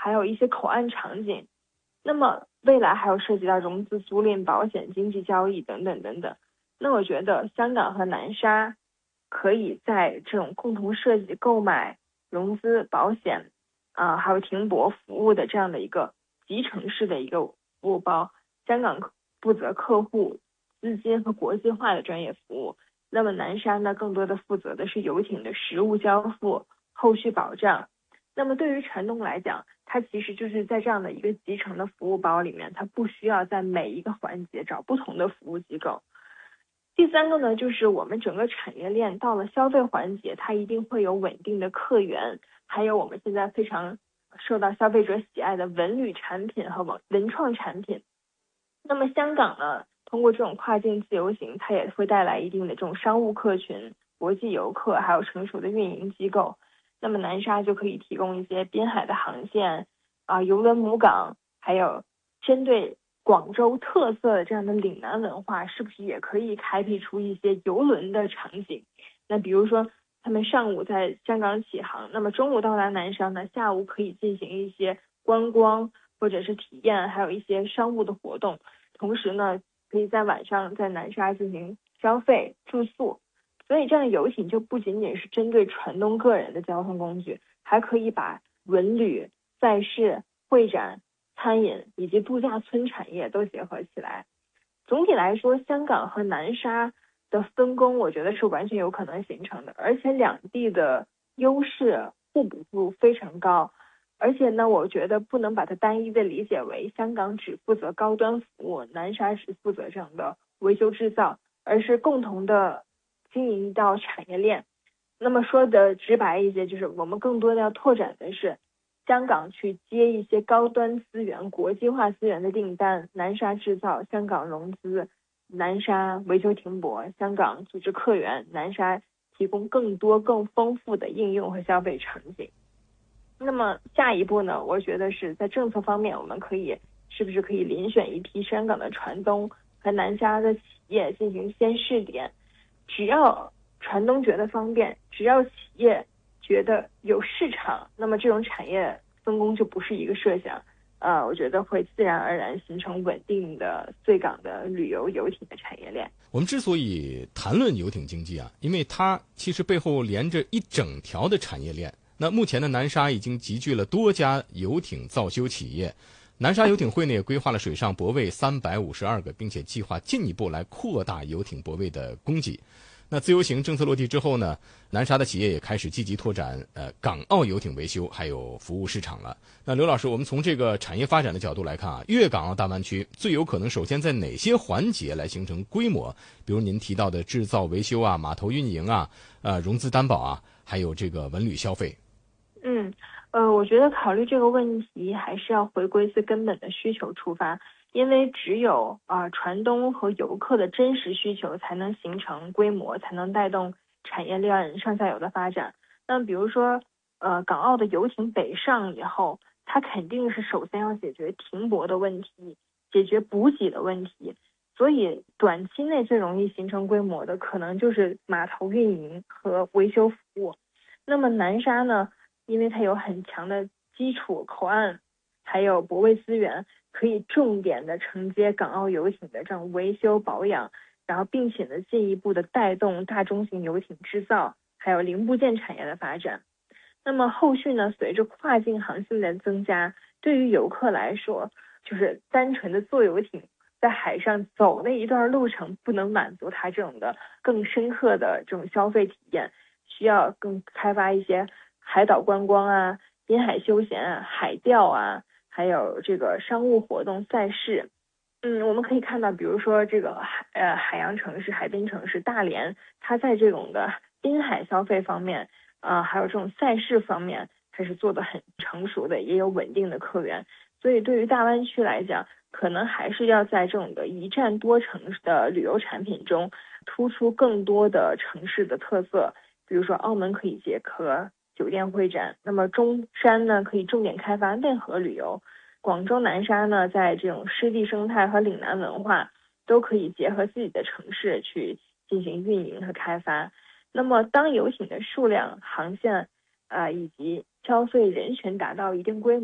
还有一些口岸场景。那么未来还有涉及到融资、租赁、保险、经济交易等等等等。那我觉得香港和南沙可以在这种共同设计、购买、融资、保险还有停泊服务的这样的一个集成式的一个服务包。香港负责客户、资金和国际化的专业服务，那么南沙呢更多的负责的是游艇的实物交付、后续保障。那么对于船东来讲，它其实就是在这样的一个集成的服务包里面，它不需要在每一个环节找不同的服务机构。第三个呢，就是我们整个产业链到了消费环节，它一定会有稳定的客源，还有我们现在非常受到消费者喜爱的文旅产品和文创产品。那么香港呢，通过这种跨境自由行，它也会带来一定的这种商务客群、国际游客，还有成熟的运营机构。那么南沙就可以提供一些滨海的航线邮轮母港，还有针对广州特色的这样的岭南文化，是不是也可以开辟出一些邮轮的场景？那比如说他们上午在香港起航，那么中午到达南沙呢，下午可以进行一些观光或者是体验，还有一些商务的活动。同时呢，可以在晚上在南沙进行消费、住宿。所以这样的游艇就不仅仅是针对船东个人的交通工具，还可以把文旅、赛事、会展、餐饮以及度假村产业都结合起来。总体来说，香港和南沙的分工，我觉得是完全有可能形成的，而且两地的优势互补度非常高。而且呢，我觉得不能把它单一的理解为香港只负责高端服务，南沙只负责这样的维修制造，而是共同的经营一道产业链。那么说的直白一些，就是我们更多的要拓展的是香港去接一些高端资源、国际化资源的订单，南沙制造，香港融资，南沙维修停泊，香港组织客源，南沙提供更多更丰富的应用和消费场景。那么下一步呢，我觉得是在政策方面，我们是不是可以遴选一批香港的船东和南沙的企业进行先试点，只要船东觉得方便，只要企业觉得有市场，那么这种产业分工就不是一个设想，我觉得会自然而然形成稳定的穗港的旅游游艇的产业链。 我们之所以谈论游艇经济因为它其实背后连着一整条的产业链。那目前的南沙已经集聚了多家游艇造修企业，南沙游艇会呢也规划了水上泊位352个，并且计划进一步来扩大游艇泊位的供给。那自由行政策落地之后呢，南沙的企业也开始积极拓展港澳游艇维修还有服务市场了。那刘老师，我们从这个产业发展的角度来看粤港澳大湾区最有可能首先在哪些环节来形成规模？比如您提到的制造维修码头运营融资担保还有这个文旅消费。 我觉得考虑这个问题还是要回归最根本的需求出发，因为只有船东和游客的真实需求才能形成规模，才能带动产业链上下游的发展。那比如说港澳的游艇北上以后，它肯定是首先要解决停泊的问题，解决补给的问题，所以短期内最容易形成规模的可能就是码头运营和维修服务。那么南沙呢，因为它有很强的基础口岸，还有泊位资源，可以重点的承接港澳游艇的这种维修保养，然后并且呢进一步的带动大中型游艇制造，还有零部件产业的发展。那么后续呢，随着跨境航线的增加，对于游客来说，就是单纯的坐游艇在海上走那一段路程不能满足他这种的更深刻的这种消费体验，需要更开发一些海岛观光滨海休闲海钓还有这个商务活动赛事。我们可以看到，比如说这个海洋城市、海滨城市大连，它在这种的滨海消费方面还有这种赛事方面，它是做得很成熟的，也有稳定的客源。所以对于大湾区来讲，可能还是要在这种的一站多城的旅游产品中突出更多的城市的特色。比如说澳门可以结合酒店会展，那么中山呢可以重点开发内河旅游，广州南沙呢在这种湿地生态和岭南文化都可以结合自己的城市去进行运营和开发。那么当游艇的数量、航线以及消费人群达到一定规模